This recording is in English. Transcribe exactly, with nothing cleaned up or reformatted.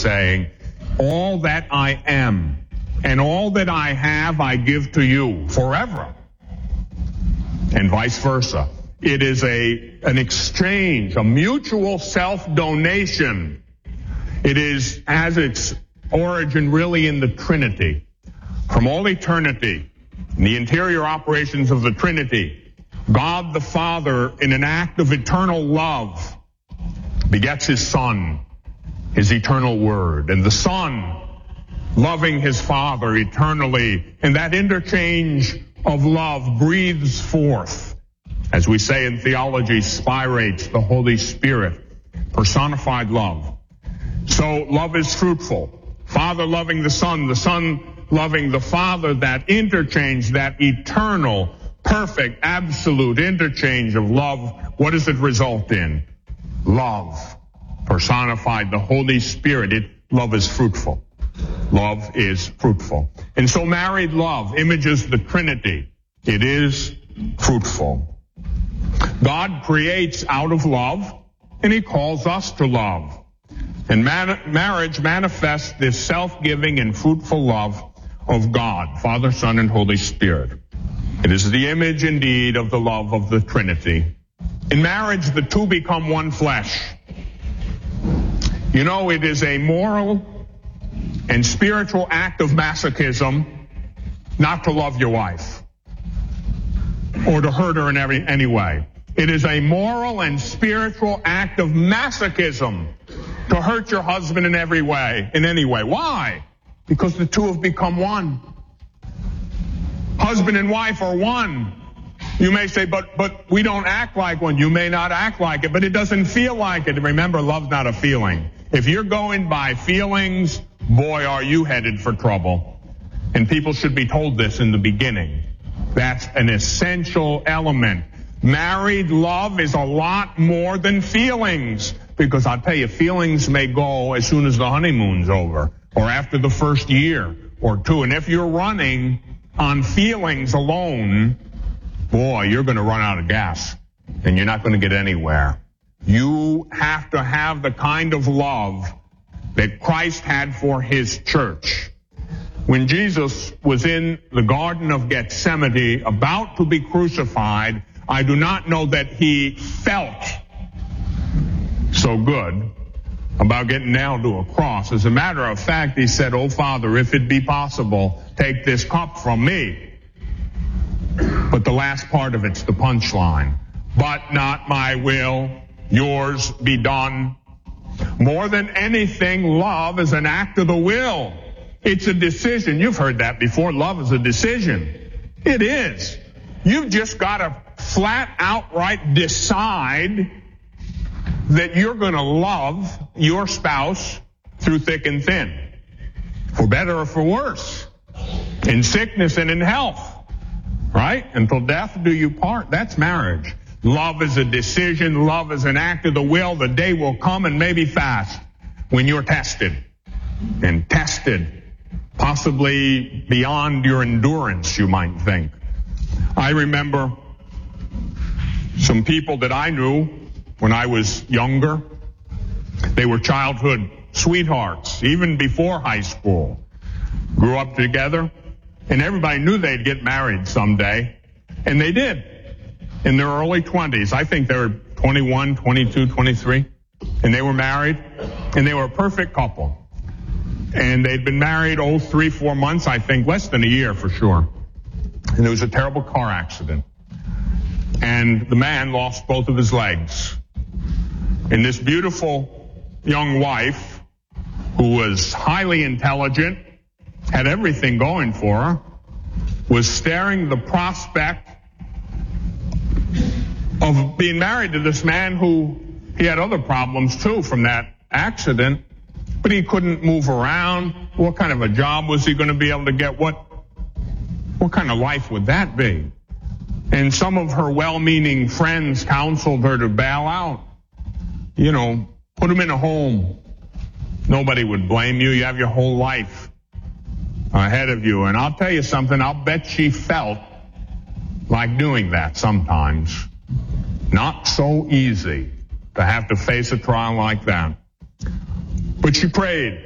saying, all that I am and all that I have I give to you forever, and vice versa. It is a an exchange, a mutual self-donation. It is, has its origin really in the Trinity. From all eternity, in the interior operations of the Trinity, God the Father, in an act of eternal love, begets his Son, his eternal Word. And the Son, loving his Father eternally, and that interchange of love breathes forth, as we say in theology, spirates the Holy Spirit, personified love. So love is fruitful. Father loving the Son, the Son loving the Father, that interchange, that eternal, perfect, absolute interchange of love, what does it result in? Love. Personified the Holy Spirit. It, love is fruitful. Love is fruitful. And so married love images the Trinity. It is fruitful. God creates out of love, and he calls us to love. And man- marriage manifests this self-giving and fruitful love of God, Father, Son, and Holy Spirit. It is the image indeed of the love of the Trinity. In marriage, the two become one flesh. You know, it is a moral and spiritual act of masochism not to love your wife or to hurt her in every, any way. It is a moral and spiritual act of masochism to hurt your husband in every way, in any way. Why? Because the two have become one. Husband and wife are one. You may say, but but we don't act like one. You may not act like it, but it doesn't feel like it. Remember, love's not a feeling. If you're going by feelings, boy, are you headed for trouble. And people should be told this in the beginning. That's an essential element. Married love is a lot more than feelings. Because I'll tell you, feelings may go as soon as the honeymoon's over, or after the first year or two. And if you're running on feelings alone, boy, you're going to run out of gas, and you're not going to get anywhere. You have to have the kind of love that Christ had for his church. When Jesus was in the Garden of Gethsemane, about to be crucified, I do not know that he felt so good about getting nailed to a cross. As a matter of fact, he said, "Oh, Father, if it be possible, take this cup from me." But the last part of it's the punchline. But not my will, yours be done. More than anything, love is an act of the will. It's a decision. You've heard that before. Love is a decision. It is. You've just got to flat outright decide that you're going to love your spouse through thick and thin, for better or for worse, in sickness and in health, right? Until death do you part. That's marriage. Love is a decision. Love is an act of the will. The day will come, and maybe fast, when you're tested and tested, possibly beyond your endurance, you might think. I remember some people that I knew when I was younger. They were childhood sweethearts, even before high school. Grew up together, and everybody knew they'd get married someday, and they did. In their early twenties, I think they were twenty-one, twenty-two, twenty-three, and they were married, and they were a perfect couple. And they'd been married, oh, three, four months, I think, less than a year for sure. And there was a terrible car accident. And the man lost both of his legs. And this beautiful young wife, who was highly intelligent, had everything going for her, was staring the prospect of being married to this man who, he had other problems too from that accident, but he couldn't move around. What kind of a job was he going to be able to get? What, what kind of life would that be? And some of her well-meaning friends counseled her to bail out. You know, put him in a home. Nobody would blame you. You have your whole life ahead of you. And I'll tell you something, I'll bet she felt like doing that sometimes. Not so easy to have to face a trial like that. But she prayed.